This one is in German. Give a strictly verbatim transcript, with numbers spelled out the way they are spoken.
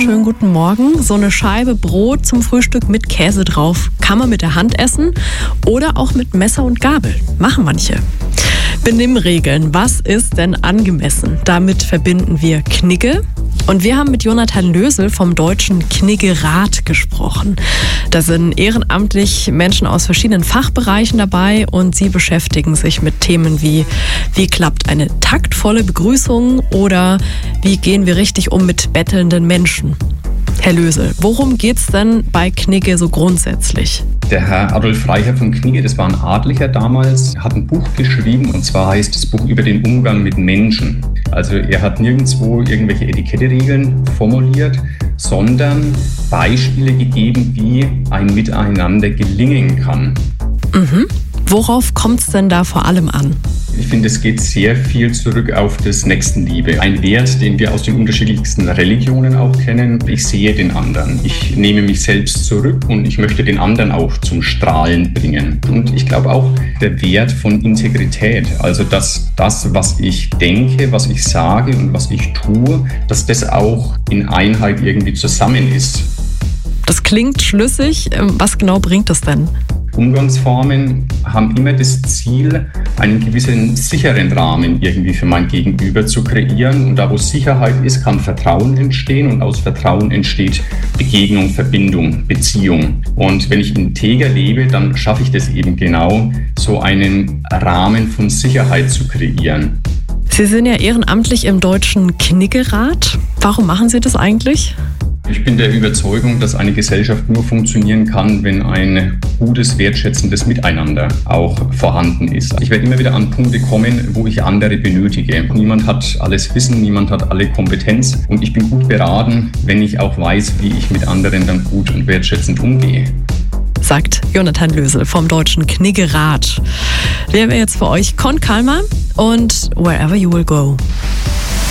schönen guten Morgen. So eine Scheibe Brot zum Frühstück mit Käse drauf kann man mit der Hand essen oder auch mit Messer und Gabel. Machen manche. Benimmregeln. Was ist denn angemessen? Damit verbinden wir Knigge. Und wir haben mit Jonathan Lösel vom Deutschen Kniggerat gesprochen. Da sind ehrenamtlich Menschen aus verschiedenen Fachbereichen dabei und sie beschäftigen sich mit Themen wie, wie klappt eine taktvolle Begrüßung oder wie gehen wir richtig um mit bettelnden Menschen? Herr Lösel, worum geht's denn bei Knigge so grundsätzlich? Der Herr Adolf Reicher von Knigge, das war ein Adliger damals, hat ein Buch geschrieben und zwar heißt das Buch über den Umgang mit Menschen. Also er hat nirgendwo irgendwelche Etiketteregeln formuliert, sondern Beispiele gegeben, wie ein Miteinander gelingen kann. Mhm. Worauf kommt es denn da vor allem an? Ich finde, es geht sehr viel zurück auf das Nächstenliebe. Ein Wert, den wir aus den unterschiedlichsten Religionen auch kennen. Ich sehe den anderen. Ich nehme mich selbst zurück und ich möchte den anderen auch zum Strahlen bringen. Und ich glaube auch der Wert von Integrität. Also, dass das, was ich denke, was ich sage und was ich tue, dass das auch in Einheit irgendwie zusammen ist. Das klingt schlüssig. Was genau bringt das denn? Umgangsformen haben immer das Ziel, einen gewissen sicheren Rahmen irgendwie für mein Gegenüber zu kreieren. Und da, wo Sicherheit ist, kann Vertrauen entstehen und aus Vertrauen entsteht Begegnung, Verbindung, Beziehung. Und wenn ich integer lebe, dann schaffe ich das eben genau, so einen Rahmen von Sicherheit zu kreieren. Sie sind ja ehrenamtlich im Deutschen Kniggerat. Warum machen Sie das eigentlich? Ich bin der Überzeugung, dass eine Gesellschaft nur funktionieren kann, wenn ein gutes, wertschätzendes Miteinander auch vorhanden ist. Ich werde immer wieder an Punkte kommen, wo ich andere benötige. Niemand hat alles Wissen, niemand hat alle Kompetenz und ich bin gut beraten, wenn ich auch weiß, wie ich mit anderen dann gut und wertschätzend umgehe. Sagt Jonathan Lösel vom Deutschen Kniggerat. Wären wir jetzt für euch Con Calma und Wherever You Will Go.